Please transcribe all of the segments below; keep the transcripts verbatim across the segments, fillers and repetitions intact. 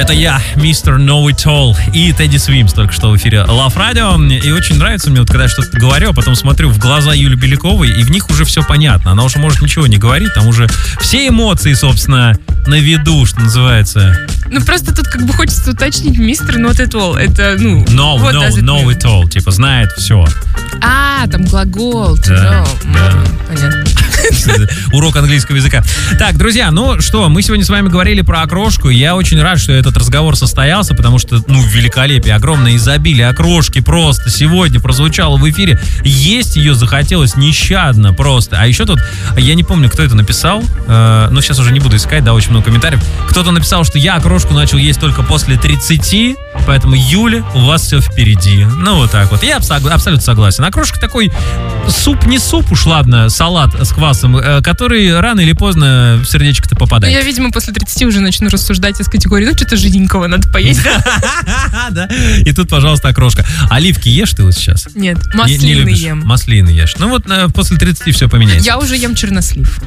Это я, мистер Know It All, и Тедди Свимс только что в эфире Love Radio. И очень нравится мне, вот когда я что-то говорю, а потом смотрю в глаза Юли Беляковой, и в них уже все понятно. Она уже может ничего не говорить, там уже все эмоции, собственно, на виду, что называется. Ну, просто тут как бы хочется уточнить, мистер Not It All. Это, ну... No, what no, does it know mean? it all. Типа, знает все. А, там глагол. To Да, know. да. Понятно. Урок английского языка. Так, друзья, ну что, мы сегодня с вами говорили про окрошку. Я очень рад, что этот разговор состоялся, потому что, ну, великолепие, огромное изобилие окрошки просто сегодня прозвучало в эфире. Есть ее захотелось нещадно просто. А еще тут, я не помню, кто это написал, э, но сейчас уже не буду искать, да, очень много комментариев. Кто-то написал, что я окрошку начал есть только после тридцати, поэтому, Юля, у вас все впереди. Ну, вот так вот. Я абсо- абсолютно согласен. Окрошка такой суп, не суп уж, ладно, салат с квасом, э, который рано или поздно в сердечко-то Ну, попадает. я, видимо, после тридцати уже начну рассуждать из категории, ну, что-то жиденького надо поесть. Да. И тут, пожалуйста, окрошка. Оливки ешь ты вот сейчас? Нет, Не- не маслины любишь? ем. Маслины ешь. Ну вот э, после тридцати все поменяется. Я уже ем чернослив.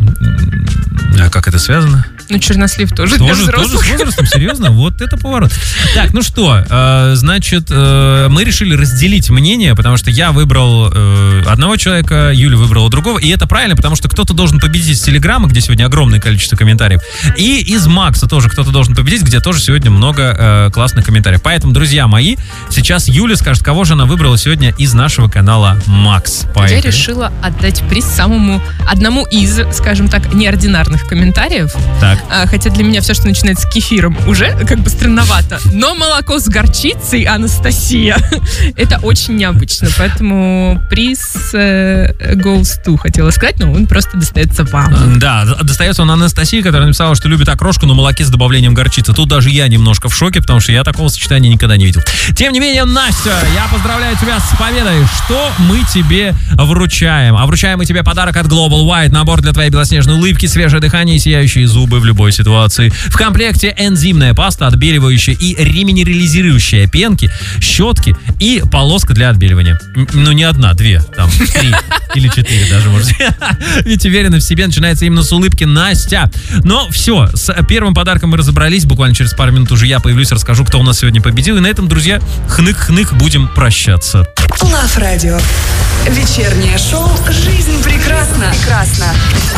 А как это связано? Ну, чернослив тоже для Тоже, тоже взрослых. с возрастом? Серьезно? Вот это поворот. Так, ну что, э, значит, э, мы решили разделить мнение, потому что я выбрал э, одного человека, Юля выбрала другого, и это правильно, потому что кто-то должен победить из Телеграма, где сегодня огромное количество комментариев, и из Макса тоже кто-то должен победить, где тоже сегодня много э, классных комментариев. Поэтому, друзья мои, сейчас Юля скажет, кого же она выбрала сегодня из нашего канала Макс. Я Поехали. решила отдать приз самому одному из, скажем так, неординарных комментариев. Так. А, хотя для меня все, что начинается с кефиром, уже как бы странновато. Но молоко с горчицей, Анастасия, это очень необычно. Поэтому приз э, goes to, хотела сказать, но он просто достается вам. Да, достается он Анастасии, которая написала, что любит окрошку на молоке с добавлением горчицы. Тут даже я немножко в шоке, потому что я такого сочетания никогда не видел. Тем не менее, Настя, я поздравляю тебя с победой. Что мы тебе вручаем? А вручаем мы тебе подарок от Global White, набор для твоей белоснежной улыбки, свежее дыхание и сияющие зубы в любой ситуации. В комплекте энзимная паста, отбеливающая и реминерализирующая пенки, щетки и полоска для отбеливания. М, Ну, не одна, две, там, три или четыре даже, может. Ведь уверенность в себе начинается именно с улыбки, Настя. Но все, с первым подарком мы разобрались. Буквально через пару минут уже я появлюсь, расскажу, кто у нас сегодня победил. И на этом, друзья, хнык-хнык, будем прощаться. Love Radio. Вечернее шоу «Жизнь прекрасна». Прекрасно.